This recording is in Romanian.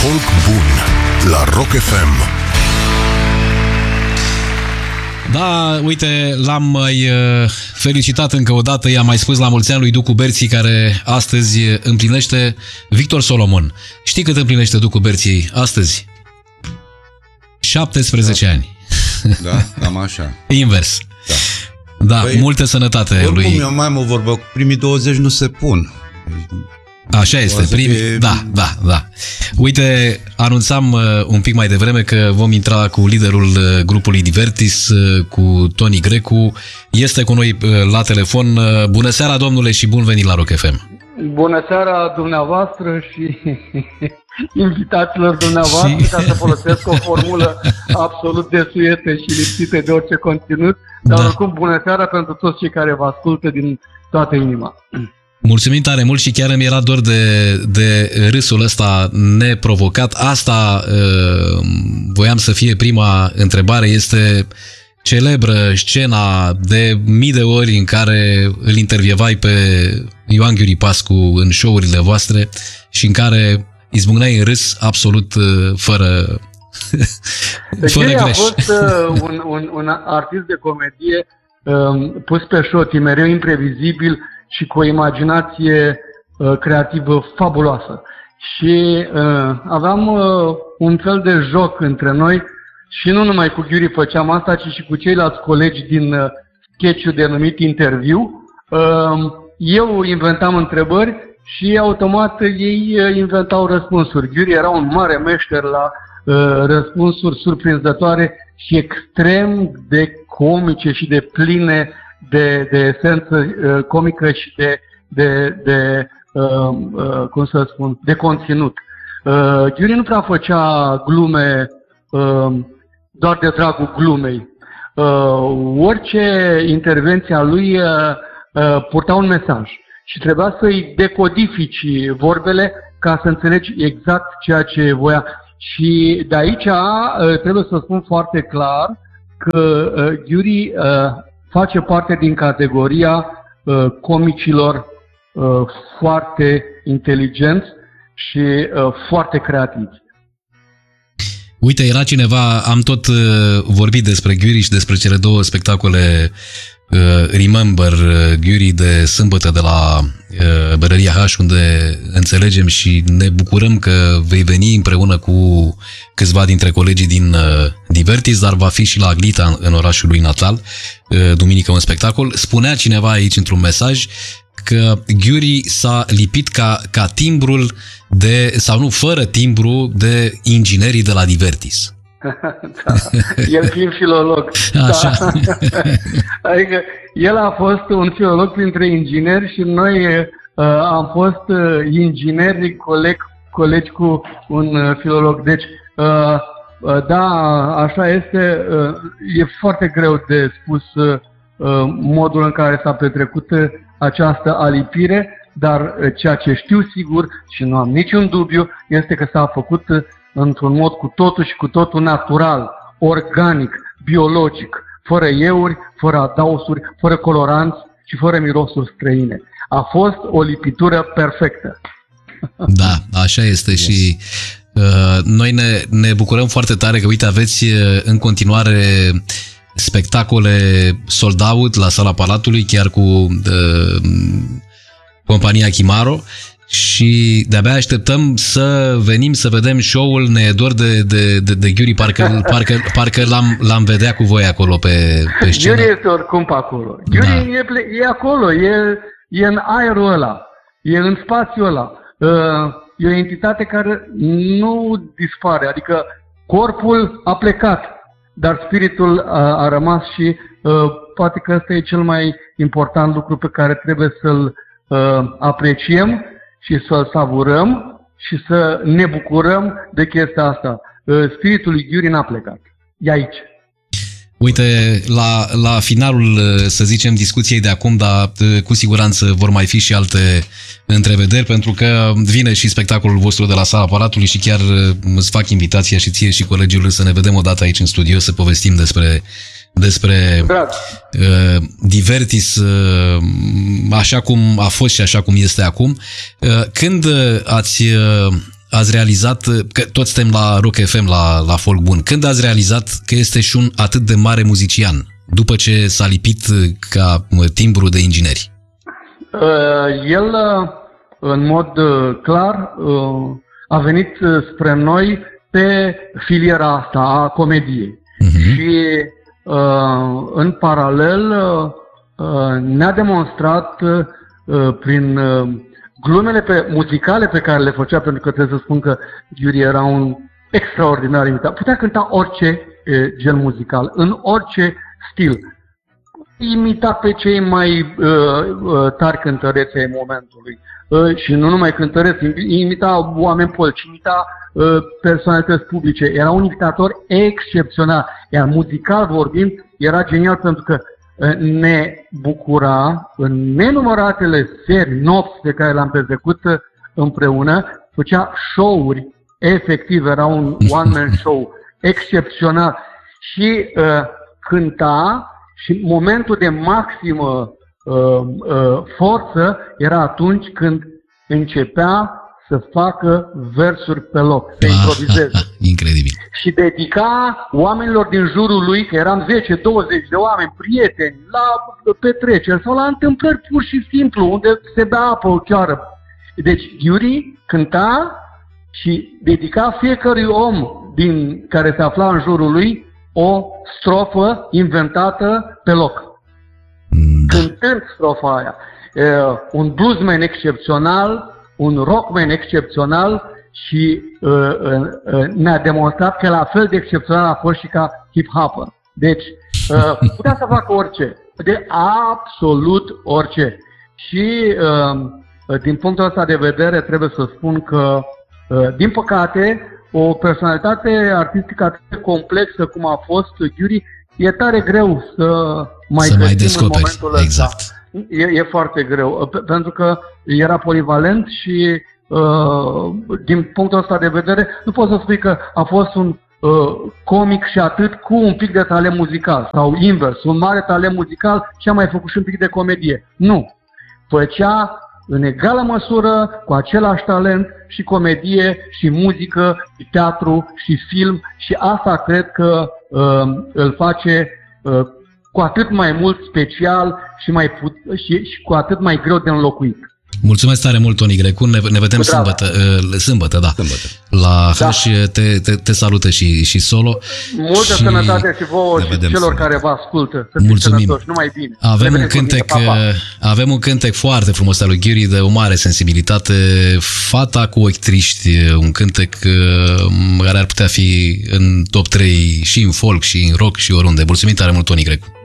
Folk bun la Rock FM. Da, uite, l-am mai felicitat încă o dată, i-am mai spus la mulți ani lui Ducu Berții, care astăzi împlinește, Victor Solomon. Știi cât împlinește Ducu Berții astăzi? 17 ani. Da, cam așa. Invers. Da, Păi, multă sănătate oricum, lui. eu mai am o vorbă, primii 20 nu se pun. Așa este, Da. Uite, anunțam un pic mai devreme că vom intra cu liderul grupului Divertis, cu Toni Grecu. Este cu noi la telefon. Bună seara, domnule, și bun venit la Rock FM. Bună seara dumneavoastră și invitaților dumneavoastră, ca să folosesc o formulă absolut desuietă și lipsită de orice conținut, dar oricum bună seara pentru toți cei care vă ascultă din toată inima. Mulțumim tare mult și chiar îmi era dor de râsul ăsta neprovocat. Asta voiam să fie prima întrebare. Este celebră scena de mii de ori în care îl intervievai pe Ioan Ghiuri Pascu în show-urile voastre și în care izbucneai în râs absolut fără greș. A fost un artist de comedie pus pe șoti, mereu imprevizibil și cu o imaginație creativă fabuloasă. Și aveam un fel de joc între noi și nu numai cu Ghiuri făceam asta, ci și cu ceilalți colegi din sketch-ul denumit Interviu. Eu inventam întrebări și automat ei inventau răspunsuri. Ghiuri era un mare meșter la răspunsuri surprinzătoare și extrem de comice și de pline de esență comică și cum să spun, de conținut. Ghiuri nu prea făcea glume doar de dragul glumei. Orice intervenție a lui purta un mesaj și trebuia să-i decodifici vorbele ca să înțelegi exact ceea ce voia. Și de aici trebuie să spun foarte clar că Ghiuri face parte din categoria comicilor foarte inteligenți și foarte creativi. Uite, era cineva, am tot vorbit despre Ghiuri și despre cele două spectacole Remember Ghiuri de sâmbătă de la Bărăria H, unde înțelegem și ne bucurăm că vei veni împreună cu câțiva dintre colegii din Divertis, dar va fi și la Glita, în orașul lui natal, duminică un spectacol. Spunea cineva aici într-un mesaj că Ghiuri s-a lipit ca timbrul sau nu, fără timbru de inginerii de la Divertis. Da, el fiind filolog. Așa. Da. Adică el a fost un filolog printre ingineri și noi am fost ingineri colegi cu un filolog. Deci, da, așa este. E foarte greu de spus modul în care s-a petrecut această alipire, dar ceea ce știu sigur și nu am niciun dubiu este că s-a făcut într-un mod cu totul și cu totul natural, organic, biologic, fără euri, fără adausuri, fără coloranți și fără mirosuri străine. A fost o lipitură perfectă. Da, așa este. Yes. Și noi ne bucurăm foarte tare că, uite, aveți în continuare spectacole sold out la Sala Palatului, chiar cu compania Chimaro. Și de-abia așteptăm să venim să vedem show-ul. Ne e dor de Ghiuri, parcă l-am vedea cu voi acolo pe scenă. Ghiuri este oricum pe acolo. Ghiuri e acolo, e în aerul ăla, e în spațiul ăla. E o entitate care nu dispare, adică corpul a plecat, dar spiritul a rămas și poate că ăsta e cel mai important lucru pe care trebuie să-l apreciem și să-l savurăm și să ne bucurăm de chestia asta. Spiritul lui Ghiuri n-a plecat. E aici. Uite, la finalul, să zicem, discuției de acum, dar cu siguranță vor mai fi și alte întrevederi, pentru că vine și spectacolul vostru de la Sala Palatului și chiar îți fac invitația și ție și colegilor să ne vedem o dată aici în studio, să povestim despre Divertis, așa cum a fost și așa cum este acum. Când ați realizat, că toți suntem la Rock FM, la folk bun, când ați realizat că este și un atât de mare muzician, după ce s-a lipit ca timbru de ingineri? El, în mod clar, a venit spre noi pe filiera asta a comediei. Și în paralel ne-a demonstrat prin glumele muzicale pe care le făcea, pentru că trebuie să spun că Yuri era un extraordinar imitat. Putea cânta orice gen muzical, în orice stil. Imita pe cei mai tari cântăreți ai momentului. Și nu numai cântăreți, imita oameni politici, imita personalități publice. Era un imitator excepțional. Iar muzical vorbind, era genial pentru că ne bucura în nenumăratele seri, nopți pe care le-am petrecut împreună, făcea show-uri, efectiv, era un one-man show excepțional și cânta și momentul de maximă forță era atunci când începea să facă versuri pe loc, să improvizeze. Incredibil. Și dedica oamenilor din jurul lui, că eram 10-20 de oameni, prieteni, la petreceri sau la întâmplări pur și simplu, unde se bea apă o chioară. Deci Yuri cânta și dedica fiecărui om din care se afla în jurul lui o strofă inventată pe loc. Cântând strofa aia. Un bluesman excepțional, un rockman excepțional și ne-a demonstrat că la fel de excepțional a fost și ca hip-hopper. Deci putea să facă orice, de absolut orice. Și din punctul ăsta de vedere trebuie să spun că, din păcate, o personalitate artistică atât de complexă cum a fost Yuri, e tare greu să mai descoperi în momentul ăsta. Exact. E foarte greu, pentru că era polivalent și din punctul ăsta de vedere nu poți să spui că a fost un comic și atât cu un pic de talent muzical sau invers, un mare talent muzical și a mai făcut și un pic de comedie. Nu. Făcea în egală măsură, cu același talent, și comedie, și muzică, și teatru, și film, și asta cred că îl face cu atât mai mult special și cu atât mai greu de înlocuit. Mulțumesc tare mult, Toni Grecu. Ne vedem sâmbătă, da. La H, te salută și Solo. Multă sănătate și vouă și celor care vă ascultă. Să fiți sănătoși, numai bine. Avem un cântec foarte frumos al lui Yuri, de o mare sensibilitate, Fata cu ochi triști, un cântec care ar putea fi în top 3 și în folk și în rock și oriunde. Mulțumim tare mult, Toni Grecu.